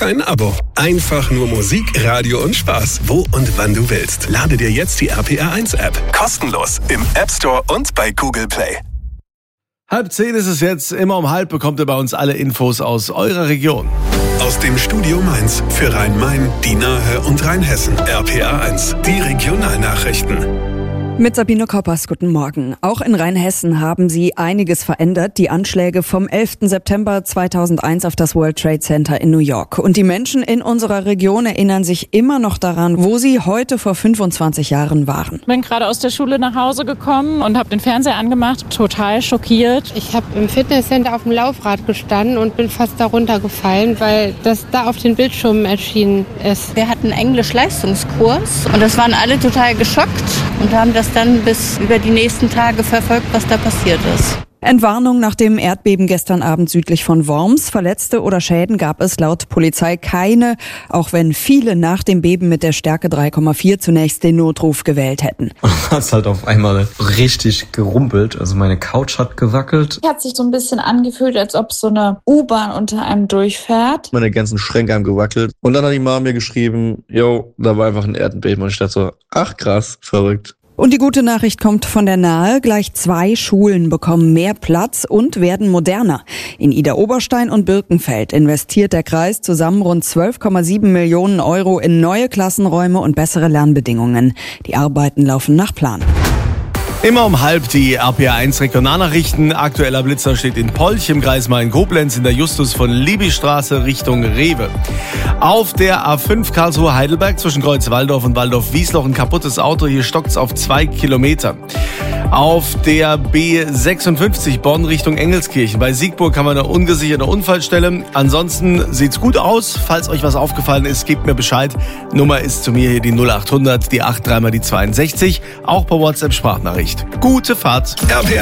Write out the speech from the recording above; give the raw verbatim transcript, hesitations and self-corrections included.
kein Abo. Einfach nur Musik, Radio und Spaß. Wo und wann du willst. Lade dir jetzt die R P R eins App. Kostenlos im App Store und bei Google Play. Halb zehn ist es jetzt. Immer um halb bekommt ihr bei uns alle Infos aus eurer Region. Aus dem Studio Mainz für Rhein-Main, die Nahe und Rheinhessen. R P R eins, die Regionalnachrichten. Mit Sabine Koppers, guten Morgen. Auch in Rheinhessen haben sie einiges verändert. Die Anschläge vom elften September zweitausendeins auf das World Trade Center in New York. Und die Menschen in unserer Region erinnern sich immer noch daran, wo sie heute vor fünfundzwanzig Jahren waren. Ich bin gerade aus der Schule nach Hause gekommen und habe den Fernseher angemacht, total schockiert. Ich habe im Fitnesscenter auf dem Laufrad gestanden und bin fast darunter gefallen, weil das da auf den Bildschirmen erschienen ist. Wir hatten Englisch-Leistungskurs und das waren alle total geschockt und haben das dann bis über die nächsten Tage verfolgt, was da passiert ist. Entwarnung nach dem Erdbeben gestern Abend südlich von Worms. Verletzte oder Schäden gab es laut Polizei keine, auch wenn viele nach dem Beben mit der Stärke drei Komma vier zunächst den Notruf gewählt hätten. Es hat halt auf einmal richtig gerumpelt, also meine Couch hat gewackelt. Hat sich so ein bisschen angefühlt, als ob so eine U-Bahn unter einem durchfährt. Meine ganzen Schränke haben gewackelt und dann hat die Mama mir geschrieben, yo, da war einfach ein Erdbeben und ich dachte so, ach krass, verrückt. Und die gute Nachricht kommt von der Nahe. Gleich zwei Schulen bekommen mehr Platz und werden moderner. In Idar-Oberstein und Birkenfeld investiert der Kreis zusammen rund zwölf Komma sieben Millionen Euro in neue Klassenräume und bessere Lernbedingungen. Die Arbeiten laufen nach Plan. Immer um halb die R P R eins Regionalnachrichten. Aktueller Blitzer steht in Polch im Kreis Main-Koblenz in der Justus von Liebigstraße Richtung Rewe. Auf der A fünf Karlsruhe-Heidelberg zwischen Kreuz-Walldorf und Walldorf-Wiesloch ein kaputtes Auto. Hier stockt's auf zwei Kilometer. Auf der B sechsundfünfzig Bonn Richtung Engelskirchen. Bei Siegburg haben wir eine ungesicherte Unfallstelle. Ansonsten sieht's gut aus. Falls euch was aufgefallen ist, gebt mir Bescheid. Nummer ist zu mir hier die null acht hundert, die acht dreimal die zweiundsechzig. Auch per WhatsApp Sprachnachricht. Gute Fahrt. R P